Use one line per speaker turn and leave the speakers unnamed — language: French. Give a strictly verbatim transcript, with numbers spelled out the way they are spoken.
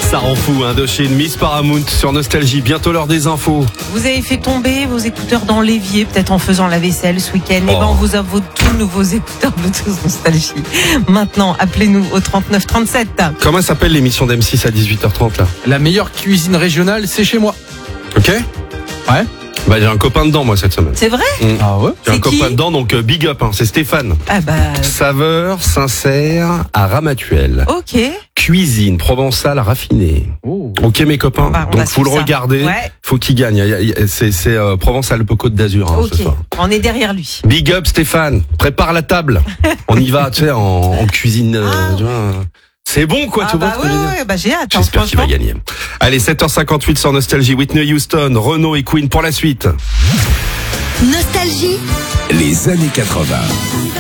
Ça rend fou, hein, Indochine, Miss Paramount sur Nostalgie. Bientôt l'heure des infos.
Vous avez fait tomber vos écouteurs dans l'évier, peut-être en faisant la vaisselle ce week-end.
Oh.
Et ben on vous offre vos tout nouveaux écouteurs Bluetooth Nostalgie. Maintenant, appelez-nous au trente-neuf trente-sept.
Comment s'appelle l'émission d'M six à dix-huit heures trente là?
La meilleure cuisine régionale, c'est chez moi.
Ok.
Ouais.
Bah j'ai un copain dedans moi cette semaine.
C'est vrai?
Mmh.
Ah ouais.
J'ai un
C'est qui
copain dedans, donc euh, big up, hein, c'est Stéphane.
Ah bah,
Saveur sincère à Ramatuelle.
ok.
Cuisine provençale raffinée.
Oh.
Ok mes copains,
Bah, on va
donc vous le
suivre ça.
regardez,
Ouais.
faut qu'il gagne. Il y a- il y a- C'est, c'est euh, Provence-Alpes-Côte d'Azur hein,
Ok,
ce soir.
on est derrière lui.
Big up Stéphane, prépare la table. On y va, tu sais, en, en cuisine. euh,
Ah.
tu vois. C'est bon quoi,
Ah
tu vois
bah
ce que je veux
ouais,
dire.
ouais, bah j'ai hâte. hein,
J'espère qu'il va
franchement.
gagner. Allez, sept heures cinquante-huit sur Nostalgie, Whitney Houston, Renaud et Queen pour la suite.
Nostalgie.
Les années quatre-vingts.